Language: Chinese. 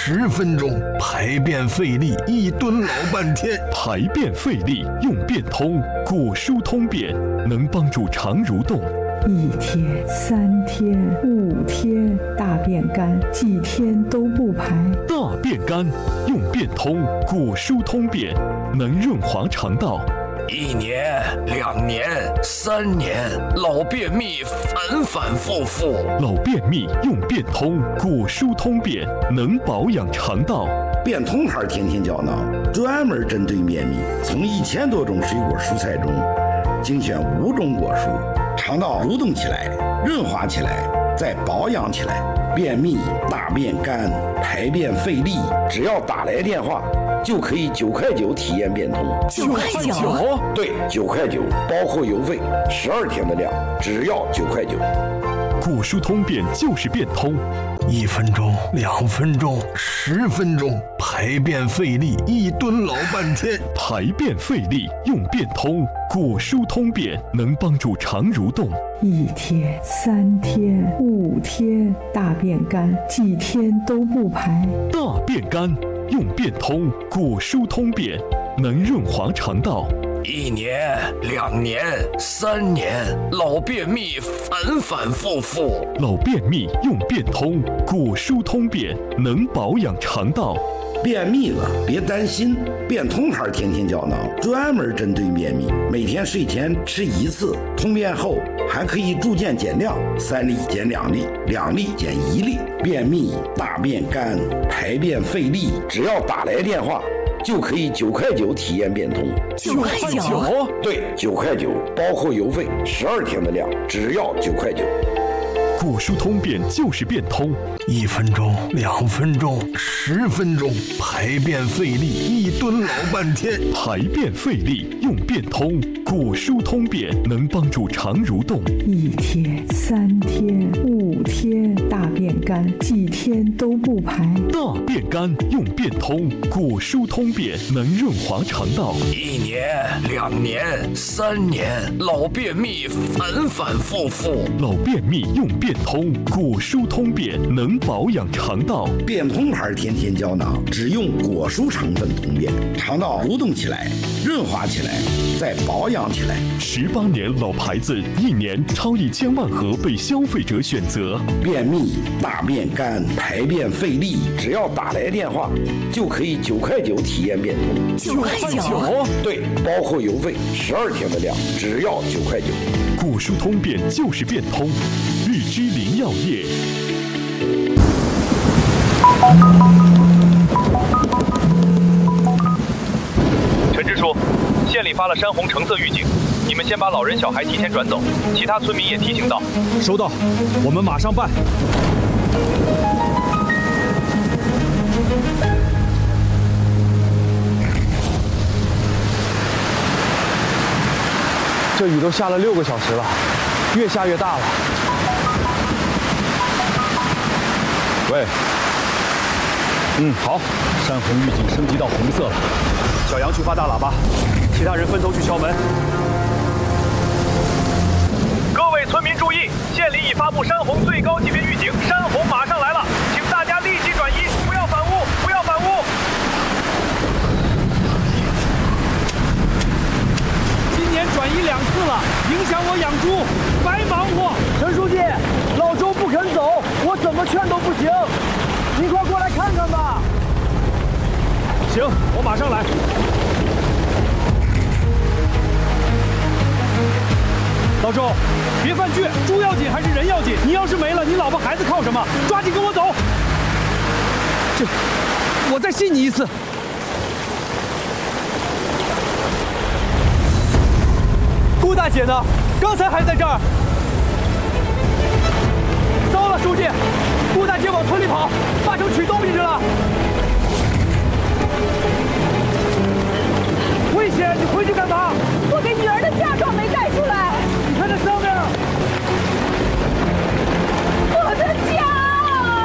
10分钟，排便费力1吨老半天。 排便费力用便通，果蔬通便能帮助肠蠕动。 1天、3天、5天，大便干，几天都不排。 大便干用便通，果蔬通便能润滑肠道。 1年、2年、3年，老便秘反反复复。 老便秘用便通，果蔬通便能保养肠道。 便通牌天天胶囊专门针对便秘，从1000多种水果蔬菜中精选5种果蔬，肠道蠕动起来，润滑起来，再保养起来。便秘、大便干、排便费力，只要打来电话就可以9块9体验便通。 9块9？ 对，9块9，包括邮费，12天的量，只要9块9。 果蔬通便就是便通 ，1分钟、2分钟、10分钟，排便费力1吨老半天。 排便费力用便通，果蔬通便能帮助肠蠕动。 1天、3天、5天，大便干，几天都不排。 大便干用便通，果蔬通便能润滑肠道。 1年、2年、3年，老便秘反反复复。 老便秘用便通，果蔬通便能保养肠道。 便秘了别担心，便通牌天天胶囊专门针对便秘，每天睡前吃1次，通便后还可以逐渐减量，3粒减2粒，2粒减1粒。便秘、大便干、排便费力，只要打来电话就可以9块9体验便通。 9块9？ 对，9块9，包括邮费12天的量，只要9块9。 果蔬通便就是便通 ，1分钟、2分钟、10分钟，排便费力1吨老半天。 排便费力用便通，果蔬通便能帮助肠蠕动。 1天、3天、5天，大便干，几天都不排。 大便干用便通，果蔬通便能润滑肠道。 1年、2年、3年，老便秘反反复复。 老便秘用便通，果蔬通便能保养肠道。 便通牌天天胶囊只用果蔬成分通便，肠道蠕动起来，润滑起来，再保养起来。 18年老牌子，1年超1000万盒被消费者选择。 便秘、大便干、排便费力，只要打来电话就可以9块9体验便通。 9块9？ 对，包括邮费12天的量，只要9块9。 果蔬通便就是便通，日之林药业。 陈支书，县里发了山洪橙色预警，你们先把老人小孩提前转走，其他村民也提醒到。 收到，我们马上办。这雨都下了6个小时了，越下越大了。喂，好，山洪预警升级到红色了。小杨去发大喇叭，其他人分头去敲门。 各位村民注意，县里已发布山洪最高级别预警，山洪马上来了，请大家立即转移，不要反屋，不要反屋。 今年转移2次了，影响我养猪，白忙活。陈书记，老周不肯走，我怎么劝都不行，你快过来看看吧。行，我马上来。老周，别犯倔，猪要紧还是人要紧？你要是没了，你老婆孩子靠什么？抓紧跟我走。我再信你一次。顾大姐呢？刚才还在这儿。糟了，书记，顾大姐往村里跑，八成取东西去了。